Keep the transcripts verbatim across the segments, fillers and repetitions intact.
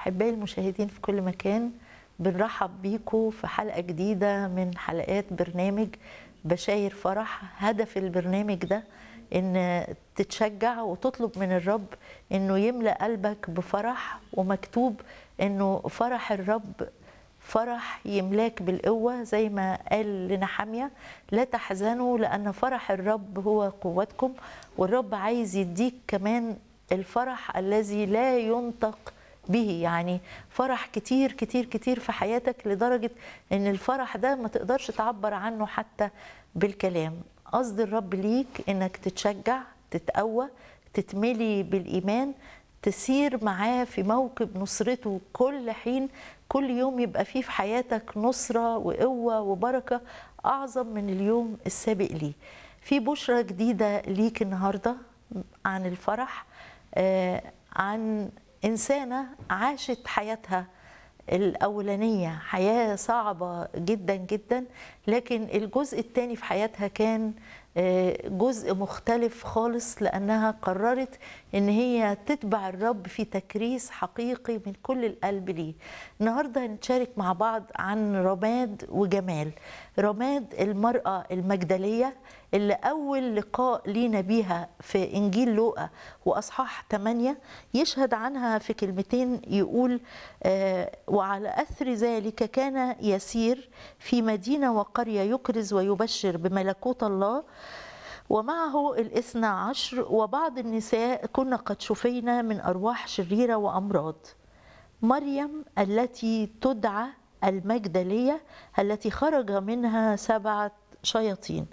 أحبائي المشاهدين في كل مكان، بنرحب بيكم في حلقة جديدة من حلقات برنامج بشاير فرح. هدف البرنامج ده إن تتشجع وتطلب من الرب إنه يملأ قلبك بفرح، ومكتوب إنه فرح الرب فرح يملاك بالقوة، زي ما قال لنحمية لا تحزنوا لأن فرح الرب هو قوتكم. والرب عايز يديك كمان الفرح الذي لا ينطق به، يعني فرح كتير كتير كتير في حياتك، لدرجة ان الفرح ده ما تقدرش تعبر عنه حتى بالكلام. قصد الرب ليك انك تتشجع، تتقوى، تتملي بالإيمان، تسير معاه في موكب نصرته كل حين. كل يوم يبقى فيه في حياتك نصرة وقوة وبركة أعظم من اليوم السابق ليه. في بشرة جديدة ليك النهاردة عن الفرح، آه عن إنسانة عاشت حياتها الأولانية حياة صعبة جدا جدا، لكن الجزء الثاني في حياتها كان جزء مختلف خالص، لأنها قررت إن هي تتبع الرب في تكريس حقيقي من كل القلب ليه. النهاردة هنشارك مع بعض عن رماد وجمال. رماد المرأة المجدلية اللي أول لقاء لينا بيها في إنجيل لوقا وأصحاح ثمانية يشهد عنها في كلمتين، يقول آه وعلى أثر ذلك كان يسير في مدينة وقرية يكرز ويبشر بملكوت الله، ومعه الاثنى عشر، وبعض النساء كنا قد شفينا من أرواح شريرة وأمراض. مريم التي تدعى المجدلية التي خرج منها سبعة شياطين.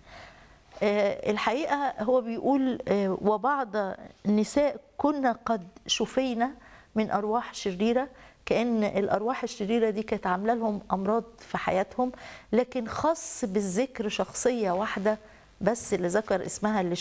الحقيقة هو بيقول وبعض النساء كنا قد شفينا من أرواح شريرة، كأن الأرواح الشريرة دي كانت عاملة لهم أمراض في حياتهم، لكن خاص بالذكر شخصية واحدة بس اللي ذكر اسمها اللي